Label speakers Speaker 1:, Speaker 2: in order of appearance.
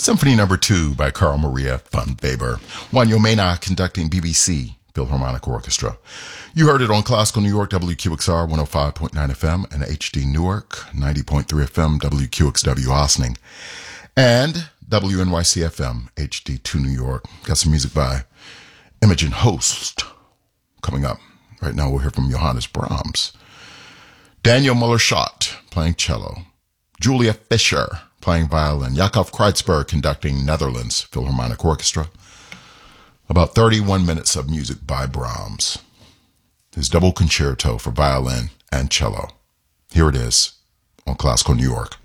Speaker 1: Symphony Number 2 by Carl Maria von Weber. Juan Yomena conducting BBC Philharmonic Orchestra. You heard it on Classical New York, WQXR 105.9 FM, and HD Newark 90.3 FM, WQXW Ossining, and WNYC FM, HD2 New York. Got some music by Imogen Host coming up. Right now we'll hear from Johannes Brahms. Daniel Muller-Schott playing cello. Julia Fischer playing violin. Yakov Kreitzberg conducting Netherlands Philharmonic Orchestra. About 31 minutes of music by Brahms. His double concerto for violin and cello. Here it is on Classical New York.